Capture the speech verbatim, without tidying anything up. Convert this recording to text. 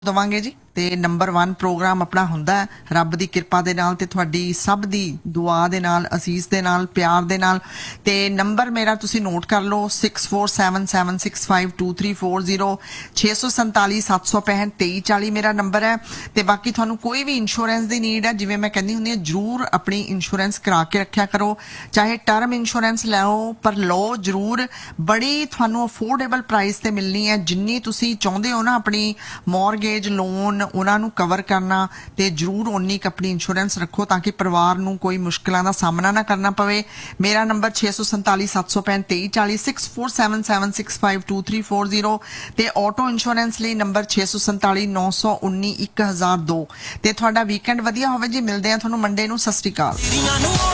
ਦਵਾਂਗੇ ਜੀ ਤੇ ਨੰਬਰ वन ਪ੍ਰੋਗਰਾਮ ਆਪਣਾ ਹੁੰਦਾ ਹੈ ਰੱਬ ਦੀ ਕਿਰਪਾ ਦੇ ਨਾਲ ਤੇ ਤੁਹਾਡੀ ਸਭ ਦੀ ਦੁਆ ਦੇ ਨਾਲ ਅਸੀਸ ਦੇ ਨਾਲ ਪਿਆਰ ਦੇ ਨਾਲ ਤੇ ਨੰਬਰ ਮੇਰਾ ਤੁਸੀਂ ਨੋਟ ਕਰ ਲਓ six four seven seven six five to three four zero छे सौ संताली सत्त सौ पैंठ तेई चाली मेरा नंबर है ਤੇ ਬਾਕੀ ਤੁਹਾਨੂੰ ਕੋਈ ਵੀ ਇੰਸ਼ੋਰੈਂਸ ਦੀ ਨੀਡ ਹੈ ਜਿਵੇਂ ਮੈਂ ਕਹਿੰਦੀ ਹੁੰਦੀ ਹਾਂ ਜ਼ਰੂਰ ਆਪਣੀ ਇੰਸ਼ੋਰੈਂਸ ਕਰਾ ਕੇ ਰੱਖਿਆ ਕਰੋ ਚਾਹੇ ਟਰਮ ਇੰਸ਼ੋਰੈਂਸ ਲਓ ਪਰ ਲਓ ਜ਼ਰੂਰ ਬੜੀ ਤੁਹਾਨੂੰ ਅਫੋਰਡੇਬਲ ਪ੍ਰਾਈਸ ਤੇ ਮਿਲਣੀ ਹੈ ਜਿੰਨੀ ਤੁਸੀਂ ਚਾਹੁੰਦੇ ਹੋ ਨਾ ਆਪਣੀ ਮੌਰਗੇਜ ਲੋਨ ਉਹਨਾਂ ਨੂੰ ਕਵਰ ਕਰਨਾ ਤੇ ਜ਼ਰੂਰ ਉਨੀ ਕ ਆਪਣੀ ਇੰਸ਼ੋਰੈਂਸ ਰੱਖੋ ਤਾਂ ਕਿ ਪਰਿਵਾਰ ਨੂੰ ਕੋਈ ਮੁਸ਼ਕਲਾਂ ਦਾ ਸਾਹਮਣਾ ਨਾ ਕਰਨਾ ਪਵੇ ਮੇਰਾ ਨੰਬਰ छे सौ संताली सत्त सौ पैंठ तेई चाली six four seven seven six five to three four zero ਤੇ ਆਟੋ ਇੰਸ਼ੋਰੈਂਸ ਲਈ ਨੰਬਰ छे सौ संताली नौ सौ उन्नी एक हज़ार दो ਤੇ ਤੁਹਾਡਾ ਵੀਕਐਂਡ ਵਧੀਆ ਹੋਵੇ ਜੀ ਮਿਲਦੇ ਆ ਤੁਹਾਨੂੰ ਮੰਡੇ ਨੂੰ ਸਤਿ ਸ਼੍ਰੀ ਅਕਾਲ।